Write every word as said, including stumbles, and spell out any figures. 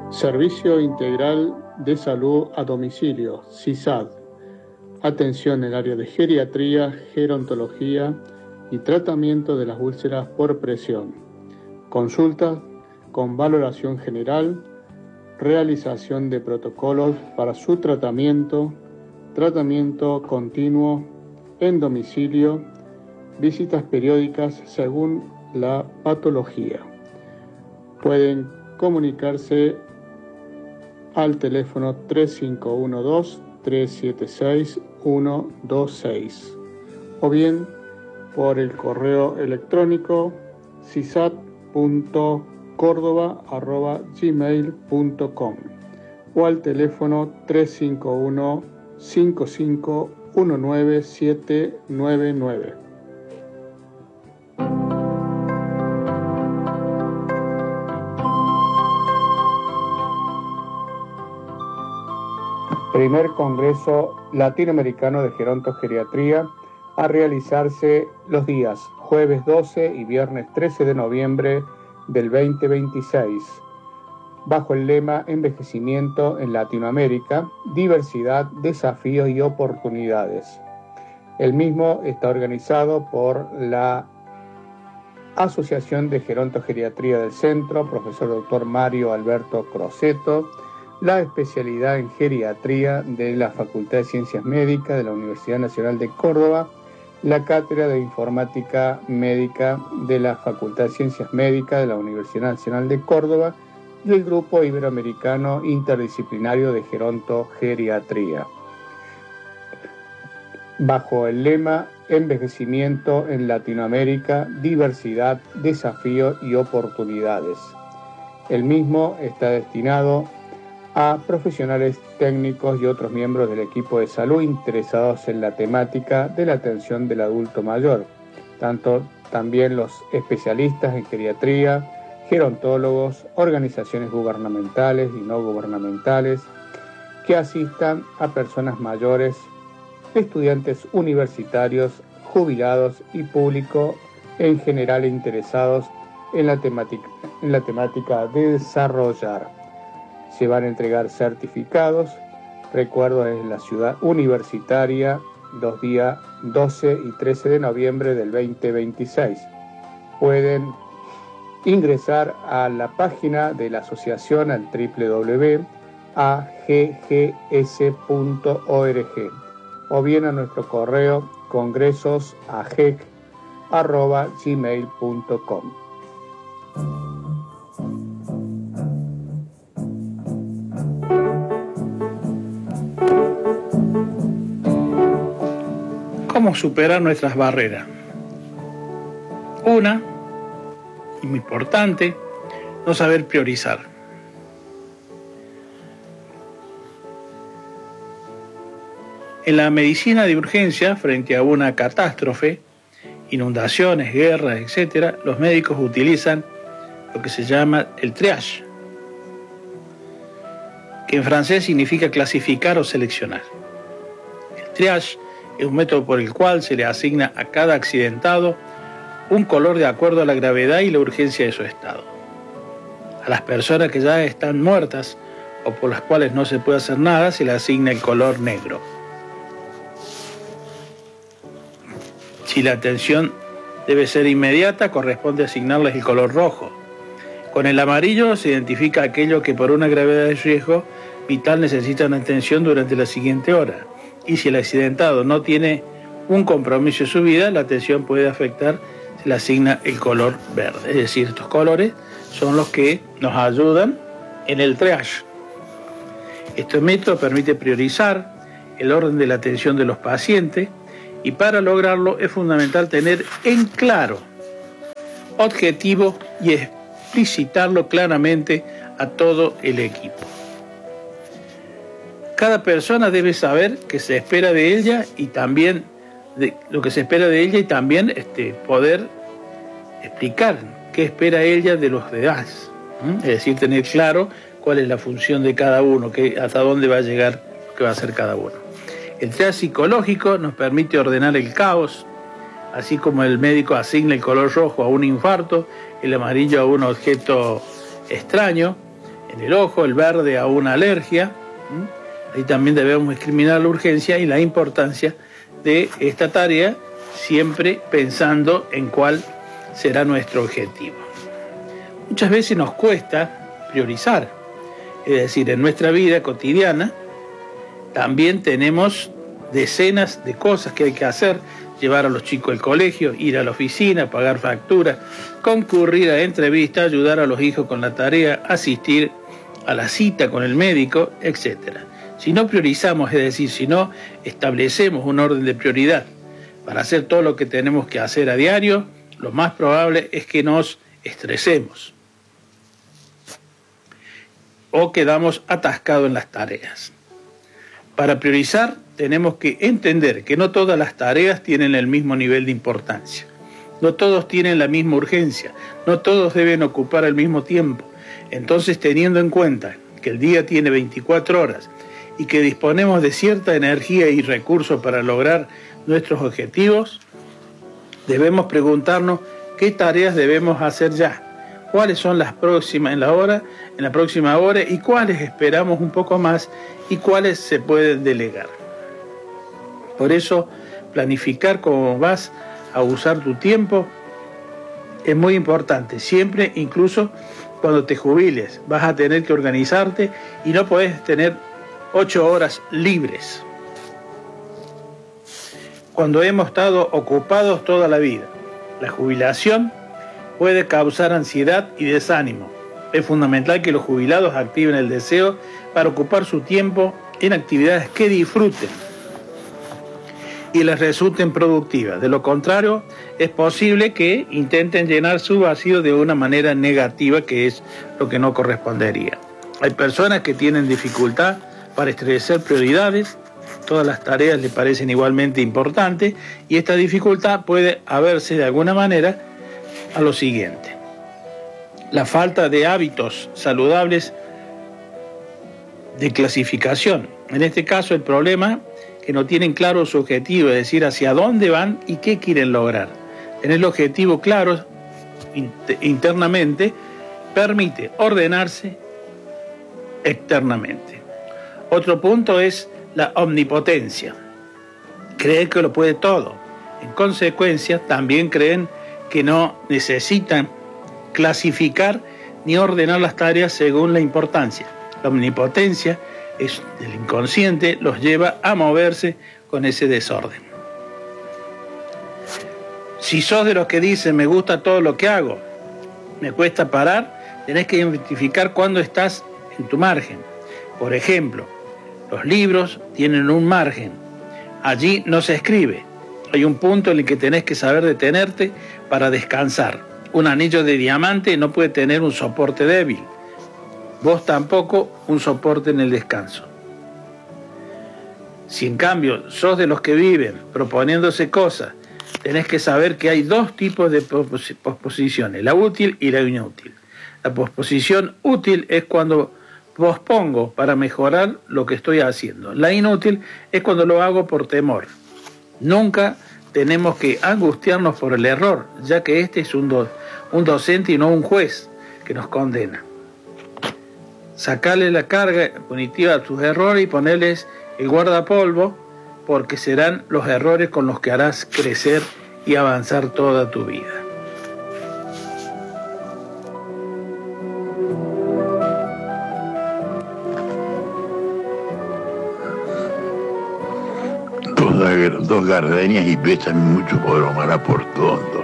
Servicio Integral de Salud a Domicilio, S I S A D. Atención en el área de geriatría, gerontología y tratamiento de las úlceras por presión. Consultas con valoración general, realización de protocolos para su tratamiento, tratamiento continuo en domicilio, visitas periódicas según la patología. Pueden comunicarse al teléfono tres cinco uno dos, tres siete seis, uno dos seis o bien por el correo electrónico sisat punto córdoba arroba gmail punto com o al teléfono tres cinco uno, cinco cinco uno nueve, siete nueve nueve. Primer Congreso Latinoamericano de Gerontogeriatría a realizarse los días jueves doce y viernes trece de noviembre del veinte veintiséis, bajo el lema Envejecimiento en Latinoamérica, diversidad, desafíos y oportunidades. El mismo está organizado por la Asociación de Gerontogeriatría del Centro, profesor doctor Mario Alberto Croceto, la especialidad en geriatría de la Facultad de Ciencias Médicas de la Universidad Nacional de Córdoba, la Cátedra de Informática Médica de la Facultad de Ciencias Médicas de la Universidad Nacional de Córdoba y el Grupo Iberoamericano Interdisciplinario de Gerontogeriatría. Bajo el lema Envejecimiento en Latinoamérica, diversidad, desafíos y oportunidades. El mismo está destinado a profesionales técnicos y otros miembros del equipo de salud interesados en la temática de la atención del adulto mayor, tanto también los especialistas en geriatría, gerontólogos, organizaciones gubernamentales y no gubernamentales que asistan a personas mayores, estudiantes universitarios, jubilados y público en general interesados en la temática, en la temática de desarrollar. Se van a entregar certificados, recuerdo es la ciudad universitaria, los días doce y trece de noviembre del veinte veintiséis. Pueden ingresar a la página de la asociación al doble u doble u doble u punto a g g s punto org o bien a nuestro correo congresosagec arroba gmail punto com. ¿Cómo superar nuestras barreras? Una, y muy importante, no saber priorizar. En la medicina de urgencia, frente a una catástrofe, inundaciones, guerras, etcétera, los médicos utilizan lo que se llama el triage, que en francés significa clasificar o seleccionar. El triage es un método por el cual se le asigna a cada accidentado un color de acuerdo a la gravedad y la urgencia de su estado. A las personas que ya están muertas o por las cuales no se puede hacer nada se le asigna el color negro. Si la atención debe ser inmediata, corresponde asignarles el color rojo. Con el amarillo se identifica aquello que por una gravedad de riesgo vital necesitan atención durante la siguiente hora. Y si el accidentado no tiene un compromiso en su vida, la atención puede afectar, se le asigna el color verde. Es decir, estos colores son los que nos ayudan en el triage. Este método permite priorizar el orden de la atención de los pacientes y para lograrlo es fundamental tener en claro objetivo y explicitarlo claramente a todo el equipo. Cada persona debe saber qué se espera de ella y también de lo que se espera de ella y también este, poder explicar qué espera ella de los demás. ¿Mm? Es decir, tener claro cuál es la función de cada uno, qué, hasta dónde va a llegar, qué va a hacer cada uno. El triage psicológico nos permite ordenar el caos, así como el médico asigna el color rojo a un infarto, el amarillo a un objeto extraño. en el ojo, el verde a una alergia. Ahí también debemos discriminar la urgencia y la importancia de esta tarea, siempre pensando en cuál será nuestro objetivo. Muchas veces nos cuesta priorizar, es decir, en nuestra vida cotidiana también tenemos decenas de cosas que hay que hacer: llevar a los chicos al colegio, ir a la oficina, pagar facturas, concurrir a entrevistas, ayudar a los hijos con la tarea, asistir a la cita con el médico, etcétera. Si no priorizamos, es decir, si no establecemos un orden de prioridad para hacer todo lo que tenemos que hacer a diario, lo más probable es que nos estresemos o quedamos atascados en las tareas. Para priorizar tenemos que entender que no todas las tareas tienen el mismo nivel de importancia, no todos tienen la misma urgencia, no todos deben ocupar el mismo tiempo. Entonces, teniendo en cuenta que el día tiene veinticuatro horas y que disponemos de cierta energía y recursos para lograr nuestros objetivos, debemos preguntarnos qué tareas debemos hacer ya, cuáles son las próximas en la hora, en la próxima hora, y cuáles esperamos un poco más y cuáles se pueden delegar. Por eso, planificar cómo vas a usar tu tiempo es muy importante. Siempre, incluso cuando te jubiles, vas a tener que organizarte y no podés tener ocho horas libres cuando hemos estado ocupados toda la vida. La jubilación puede causar ansiedad y desánimo. Es fundamental que los jubilados activen el deseo para ocupar su tiempo en actividades que disfruten y les resulten productivas. De lo contrario, es posible que intenten llenar su vacío de una manera negativa, que es lo que no correspondería. Hay personas que tienen dificultad para establecer prioridades, todas las tareas les parecen igualmente importantes, y esta dificultad puede haberse de alguna manera a lo siguiente: la falta de hábitos saludables de clasificación. En este caso, el problema es que no tienen claro su objetivo, es decir, hacia dónde van y qué quieren lograr. Tener el objetivo claro internamente permite ordenarse externamente. Otro punto es la omnipotencia. Creer que lo puede todo. En consecuencia, también creen que no necesitan clasificar ni ordenar las tareas según la importancia. La omnipotencia es del inconsciente, los lleva a moverse con ese desorden. Si sos de los que dicen me gusta todo lo que hago, me cuesta parar, tenés que identificar cuándo estás en tu margen. Por ejemplo, los libros tienen un margen. Allí no se escribe. Hay un punto en el que tenés que saber detenerte para descansar. Un anillo de diamante no puede tener un soporte débil. Vos tampoco un soporte en el descanso. Si en cambio sos de los que viven proponiéndose cosas, tenés que saber que hay dos tipos de posposiciones, la útil y la inútil. La posposición útil es cuando pospongo para mejorar lo que estoy haciendo. La inútil es cuando lo hago por temor. Nunca tenemos que angustiarnos por el error, ya que este es un, do, un docente y no un juez que nos condena. Sacarle la carga punitiva a tus errores y ponerles el guardapolvo, porque serán los errores con los que harás crecer y avanzar toda tu vida. Dos, dos gardenias y pesan mucho por Omar por todo.